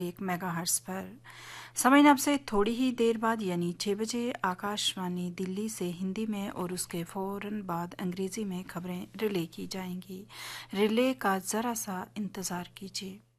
1 megahertz पर। समय नाप से थोड़ी ही देर बाद यानी 6 बजे आकाशवाणी दिल्ली से हिंदी में और उसके फ़ौरन बाद अंग्रेज़ी में खबरें रिले की जाएंगी। रिले का ज़रा सा इंतज़ार कीजिए।